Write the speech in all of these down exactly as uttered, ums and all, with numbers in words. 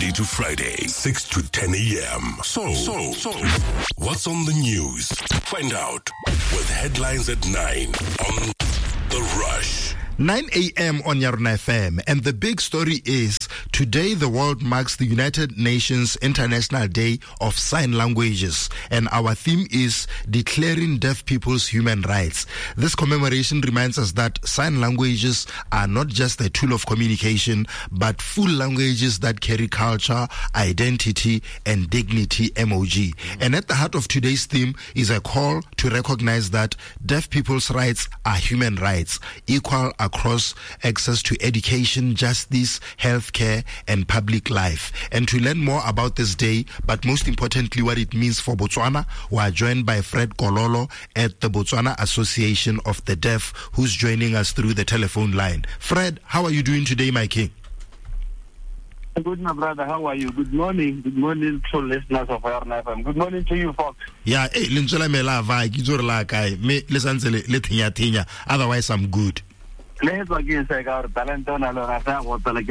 Monday to Friday, six to ten a.m. So, so, so, what's on the news? Find out with headlines at nine on The Rush. nine a.m. on Yarona F M, and the big story is today the world marks the United Nations International Day of Sign Languages, and our theme is declaring deaf people's human rights. This commemoration reminds us that sign languages are not just a tool of communication, but full languages that carry culture, identity, and dignity, M O G. And at the heart of today's theme is a call to recognize that deaf people's rights are human rights, equal across access to education, justice, healthcare, and public life. And to learn more about this day, but most importantly what it means for Botswana, we are joined by Fred Kololo at the Botswana Association of the Deaf, who's joining us through the telephone line. Fred, how are you doing today, my king? Good, my brother. How are you? Good morning. Good morning to listeners of Yarona F M. Good morning to you, folks. Yeah, hey, otherwise I'm good. Let's begin saying our talent on our what the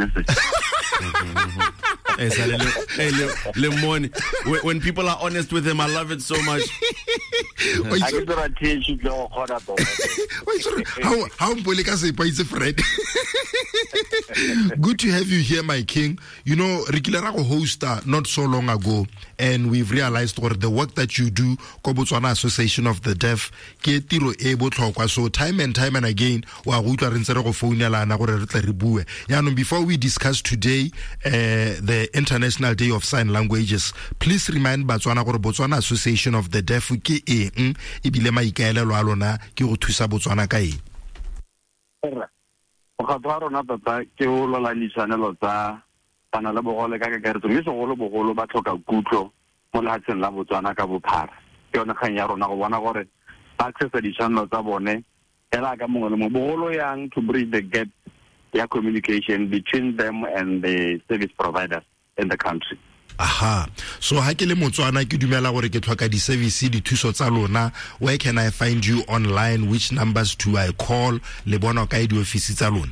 Hey, when people are honest with him, I love it so much. How how Fred? Good to have you here, my king. You know, Rikilarago hoster not so long ago, and we've realized or the work that you do, Botswana Association of the Deaf, so time and time and again, before we discuss today uh, the International Day of Sign Languages, please remind Botswana Botswana Association of the Deaf ke eng ebile maikaelelo a lona ke go thusa Botswana ka eng. Ga twa rona tota ke o lolanisana tsa bana le bogole ka kakaretso mme segolo bogolo ba tlhoka kutlo mo lehatsheng la Botswana ka bophara ke yona kgang ya rona go bona gore ba access ditshwanelo tsa bone ela ka mongwe le mongwe bogolo yang to bridge the gap ya communication between them and the service providers in the country. Aha. So ha ke le Motswana ke dumela gore ke tlhoka di service di thuso tsa lona. Where can I find you online? Which numbers do I call? Le bona ka di office tsa lona.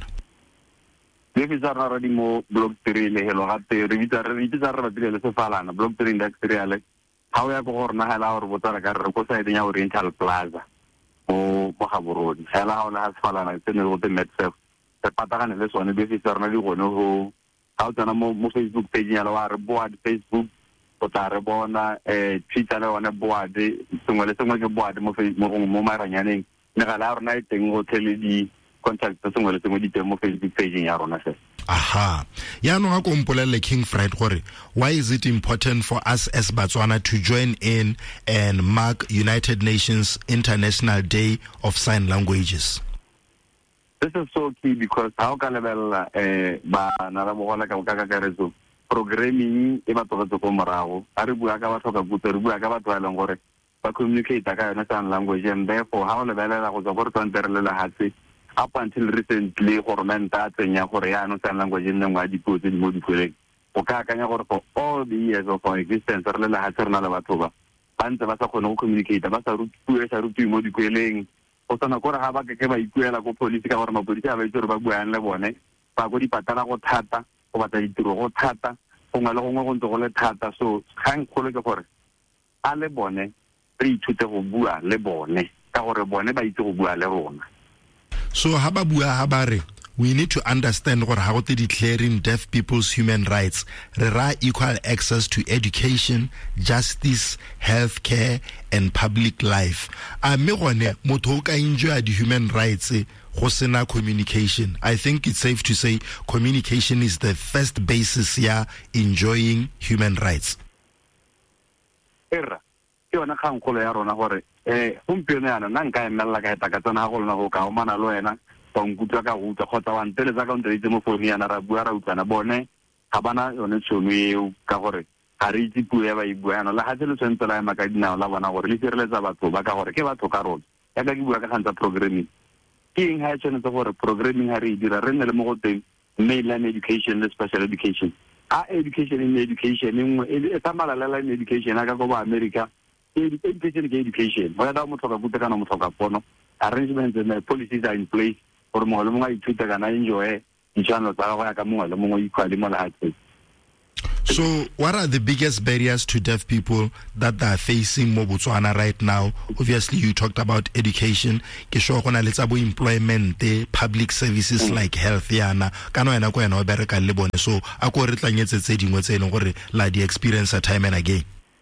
Le vitsa ra di mo block three le hello gape re vitsa re vitsa re batile le sefalana block three industrial. Ha o ya go gore na hela gore Botswana ka re go side ya Oriental Plaza o mo Gaborone. Hela ha ona ha sefalana tsene go te Medsafe. Se patagane le sone be vitsa rena di gone ho ha o tsena mo Facebook page ya la re board Facebook o tla re bona eh Twitter le one board sengwe le sengwe ke board mo Facebook mo maranyaneng ne ga la rona iteng go tele di contact sengwe le sengwe di teng mo Facebook page ya rona se. Aha. Ya no ga kompolele King Fred gore why is it important for us as Botswana to join in and mark United Nations International Day of Sign Languages? This is so key because how can level eh ba na ra bogola ka ka ka rezo programming e ba tloga go morago a re bua ka ba tlhoka butse re bua ka ba tloelang gore ba communicate ka yona sign language, and therefore how lebelela go tswa go tsanterela hatse up until recently government a tsenya gore ya no sign language nne ngwa di puo tse di mo dikoleng o ka akanya gore for all the years of our existence re le hatse rena le batho ba ba ntse ba sa kgone go communicate ba sa rutuwe sa rutuwe mo dikoleng o tsana gore ga ba ke ba ikuela go police ka gore mapodisi a ba itse re ba buang le bone ba go di patala go thata go batla ditiro go thata go ngwa le go ngwe go ntse go le thata. So gang kholo ke gore a le bone re ithute go bua le bone ka gore bone ba itse go bua le rona. So ha ba bua ha ba re we need to understand gore ha go te declaring deaf people's human rights re ra equal access to education, justice, healthcare, and public life. A me gone motho ka enjoy di human rights go sena communication. I think it's safe to say communication is the first basis ya enjoying human rights. Era ke yona kgang kholo ya rona gore eh gompieno yana nna nka emella ka eta ka tsena go lona go ka o mana lo wena ba nkutla ka go utla khotsa wa ntele tsa ka ntele mo phone yana ra bua ra utlana bone ga bana yone tšhono eo ka gore ga re itse puo ya ba e buana la ga tsele tsentse la ema ka dinao la bona gore le sireletsa batho ba ka gore ke batho ka rona ya ka ke bua ka gantsa programming ke eng ha e tshwanetse gore programming ha re e dira re nne le mo go teng mainland education le special education a education in education nngwe e tsamalalela in education aka go ba America education ke education ba da mo tlhoka bute kana mo tlhoka pono arrangements and policies are in place for mo le mo ga ithuta kana enjoy ditshwanelo tsa go ya ka mongwe le mongwe equally mo lahatseng. So, what are the biggest barriers to deaf people that they are facing mo Botswana right now? Obviously, you talked about education. Ke sure gona le tsa bo employment, public services mm. like health yana. Kana wena ko yana o bereka le bone. So, a ko re tlanyetse tse dingwe tse leng gore la di experience a time and again.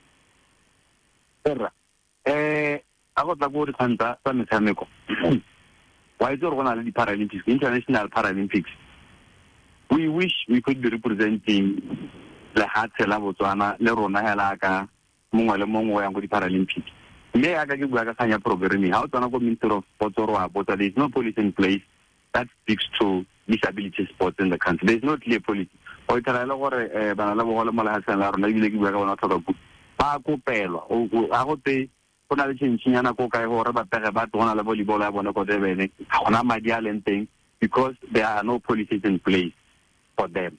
Eh, a go tla go re tsanta tsa metshameko. Why is there gona le di Paralympics, International Paralympics? We wish we could be representing le hatse la Botswana le rona hela ka mongwe le mongwe ya go di Paralympics. Me aga ke bua ka sanya programming. How tsana go Minister of Sports or but there is no policy in place that speaks to disability sports in the country. There is no clear policy. O itala le gore eh bana la bogole mo le hatse la rona ile ke bua ka bona thoka ku. Ba kopelwa o a go te bona le tshintshanyana ko kae gore ba pege ba tsona le volleyball ya bona go debene. Ha gona madi a lenteng because there are no policies in place for them.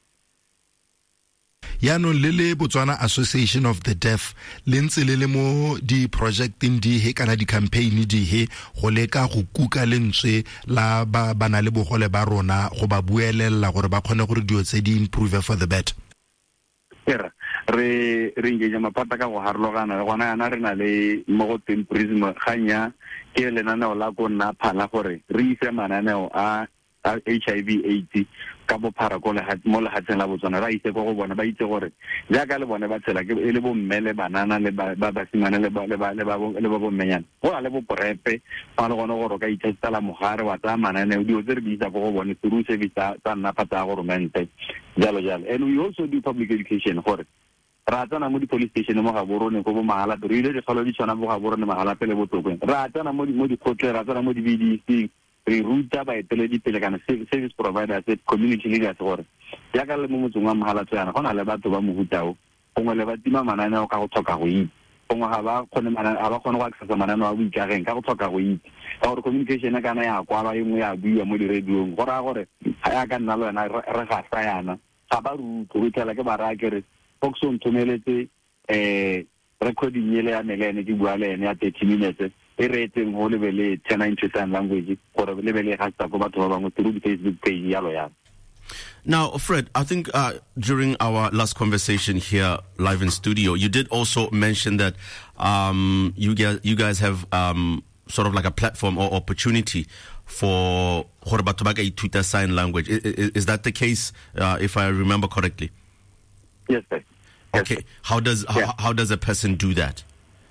Yano lele Botswana Association of the Deaf lentse lele mo di projecting di he kana di campaign di he go leka go kuka lentswe la ba bana le bogole ba rona go ba buelela gore ba khone gore dio tse di improve for the better. Era re re engage mapata ka go harlogana gona yana re na le mo go tem prism ganya ke le nana la go nna phala gore re ise mananeo a H I V AIDS ka bo phara go le hat mo le hatseng la Botswana ra ise go go bona ba itse gore ja ka le bone ba tshela ke le bo mmele banana le ba ba simane le ba le ba le ba le ba bo menyana go le bo prepe ba le gona go ka itse la mogare wa tsa manane o dio tse di isa go go bona through service tsa nna pata go romente jalo jalo. And we also do public education gore ra tsana mo di police station mo ga borone go bo mahala re ile di khalo di tsana mo ga borone mahala pele botokwe ra tsana mo di mo di khotle ra tsana mo di V D C re ruta ba eteledi pele kana service providers at community leaders gore ya ka le mo motsong wa mahala tsana gona le batho ba mo hutao gongwe le ba tima manana o ka go tlhoka go itse gongwe ga ba khone manana a ba khone go access manana wa boikageng ka go tlhoka go itse ka gore communication kana ya kwa ba engwe ya bua mo di radio gore a gore ga ya ka nna le wena re ga sa yana ga ba ruto re tla ke ba ra kere fokso ntumeletse eh recording yele ya melene di bua le ene ya thirty minutes e retseng ho lebele ten into sign language gore lebele ga tsa go batho ba bangwe through the Facebook page yalo ya. Now, Fred, I think uh, during our last conversation here live in studio, you did also mention that um, you guys you guys have um, sort of like a platform or opportunity for gore batho ba ka ithuta sign language. Is, is, is that the case, uh, if I remember correctly? Yes, sir. Yes, okay. sir. How does yeah. how, how does a person do that?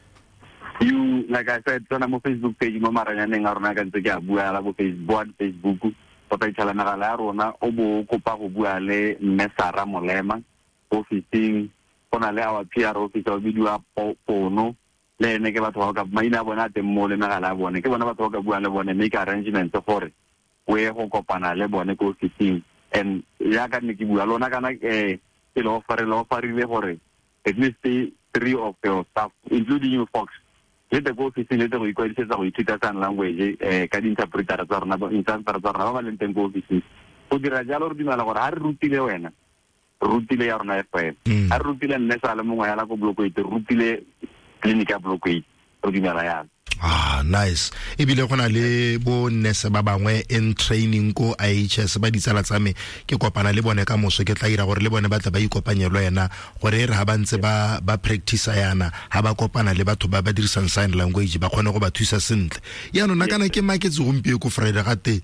You, like I said, on my Facebook page, mo maranyaneng a rona ka ntse ke a bua la bo Facebook, Facebook, o tla ithala na la rona o bo kopa go bua le Mmesara Molema officing bona le our P R officer o bidua pono le ene ke batho ba ka maina bona te mo le na la bone ke bona batho ba ka bua le bone make arrangements gore we go kopana le bone ko officing. And ya ka ne ke bua lona kana eh ke lo offer lo offerile gore at least three of your staff including you folks le te go officing le te go ikwadisetsa go ithuta sign language eh ka di interpreter tsa rona ba interpreter tsa rona ba le teng go officing go dira jalo re dimela gore ha re rutile wena rutile ya rona F M ha re rutile nne sa le mongwe ya la go blockade rutile clinic ya blockade re dimela ya. Ah, nice. Ebile gona le bo nese ba bangwe in training ko I H S ba ditsala tsa me ke kopana le bone ka moso ke tla ira gore le bone ba tla ba ikopanyelwa yana gore re ha ba ntse ba ba practice yana ha ba kopana le batho ba ba dirisang sign language ba khone go ba thusa sentle. Ya nona kana ke maketse gompie ko Friday gate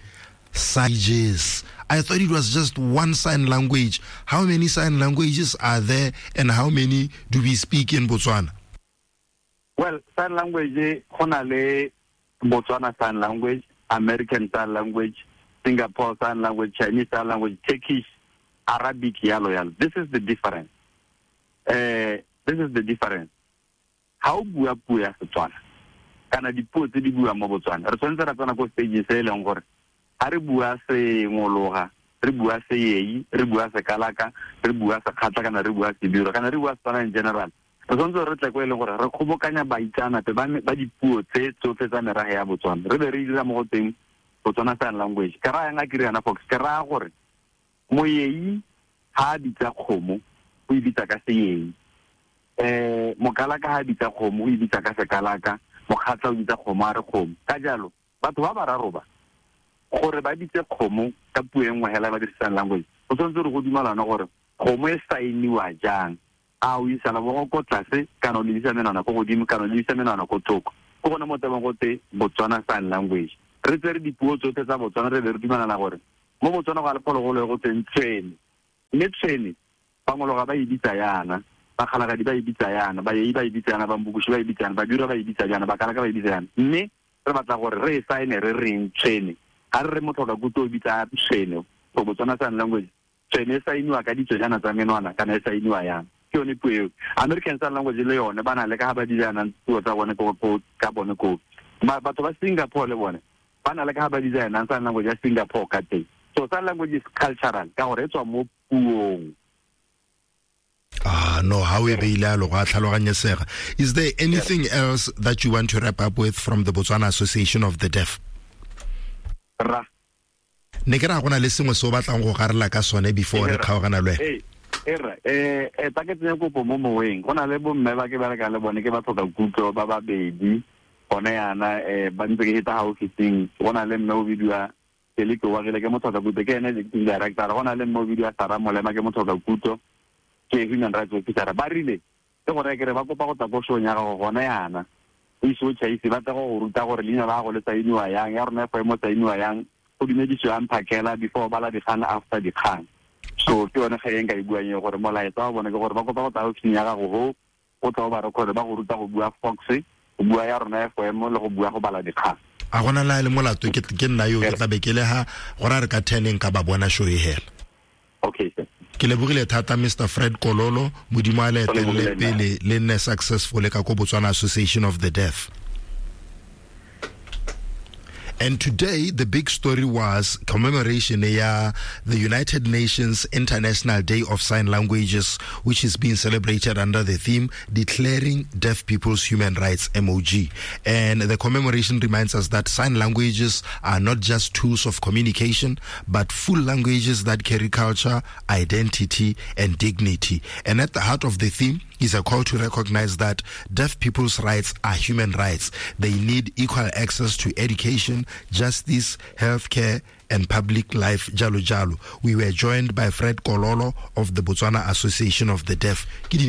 Sages. I thought it was just one sign language. How many sign languages are there and how many do we speak in Botswana? Well, sign language, Honale, Botswana sign language, American sign language, Singapore sign language, Chinese sign language, Turkish, Arabic, yalo. This is the difference. Uh, this is the difference. How bua bua Botswana? Kana di puo tse di bua mo Botswana. Re tsentse ra tsana go stage se le ngore. Ha re bua se ngologa, re bua se yei, re bua se kalaka, re bua se khatla kana re bua se biro, kana re bua Setswana in general. Re tsentse re tla go ile gore re khobokanya baitsana te ba ba dipuo tse tsofe tsa meraga ya Botswana. Re be re dira mo go teng Botswana sign language. Ka ra nga kiriana fox ka ra gore moyei ha ditsa khomo o ibitsa ka se yei. Eh mokalaka ha ditsa khomo o ibitsa ka se kalaka, mokhatla o ibitsa khomo a re khomo. Ka jalo batho ba ba raroba gore ba ditse khomo ka puo engwe hela ba dirisa language. O tsentse re go dumalana gore kgomo e saeniwa jang a o isa la bo go tlase kana o lebisa menwana go godimo kana o lebisa menwana go thoko go gona mo tebang go te Botswana Sign Language re tsere dipuo tsotlhe tsa Botswana re be re dumelana gore mo Botswana go a lephologolo go tseng tshwene mme tshwene bangologa ba e bitsa yana ba khalaga di ba e bitsa yana ba e ba e bitsa yana ba mbukushi ba e bitsa yana ba dira ba e bitsa yana ba kala ka ba e bitsa yana mme re batla gore re e saene re reng tshwene ga re mo tlhoka go to bitsa tshwene go Botswana Sign Language tshwene sa iniwa ka ditsojana tsa menwana kana sa iniwa yana ke yone puo American Sign Language le yone ba na le ka ba di yana puo tsa bone go ka bone go ba batho ba Singapore le bone ba na le ka ba di yana Sign Language ya Singapore ka teng so Sign Language is cultural ka gore e tswa mo puong. Ah, no, how we Is there anything yes. else that you want to wrap up with from the Botswana Association of the Deaf? Ra. Ne ke ra gona le sengwe se o batlang go garela ka sone before re kgaogana le. Eh, era eh eh ta ke tsenya go mo moeng. Gona le bo mme ba ke ba re ka le bone ke ba tlhoka kutlo ba ba bedi. Gone yana eh ba ntse ke hita haufi ting. Gona le mme o video ke le ke wa ke mo tlhoka kutlo ke ene le director. Gona le mme o video Sara Molema ke mo tlhoka kutlo. Ke human rights officer ba rile ke gore ke re ba kopa go tla go shonya go gona yana e so tshai se ba tla go ruta gore leina la go le sainiwa yang ya rona fa mo sainiwa yang go dumediswa ang phakela before ba la di khana after di khana so ke yone ga enga e buang gore molaetsa wa bone ke gore ba kopa go tla go tsenya ga go go tla ba re gore ba go ruta go bua Fox go bua ya rona fa mo le go bua go bala di khana a gona la le molato ke ke nna yo ke tla bekele ha gora re ka ten ka ba bona show e hela. Okay sir. Ke lebogile thata Mister Fred Kololo modimo a le tele pele le nne successful ka go Botswana Association of the Deaf. And today, the big story was commemoration ya the United Nations International Day of Sign Languages, which is being celebrated under the theme Declaring Deaf People's Human Rights, M O G. And the commemoration reminds us that sign languages are not just tools of communication, but full languages that carry culture, identity, and dignity. And at the heart of the theme is a call to recognize that deaf people's rights are human rights. They need equal access to education, justice, healthcare, and public life, jalo jalo. We were joined by Fred Kololo of the Botswana Association of the Deaf.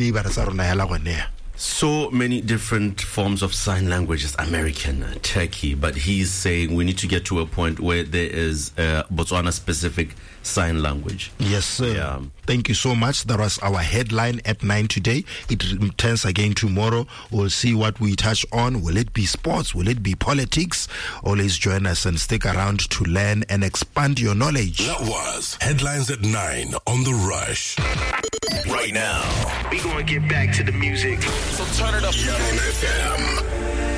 So many different forms of sign languages, American, Turkey, but he's saying we need to get to a point where there is a Botswana-specific sign language. Yes, sir. Yeah. Thank you so much. That was our headline at nine today. It returns again tomorrow. We'll see what we touch on. Will it be sports? Will it be politics? Always join us and stick around to learn and expand your knowledge. That was Headlines at nine on The Rush. Right now, we're going to get back to the music. So turn it up. Young F M.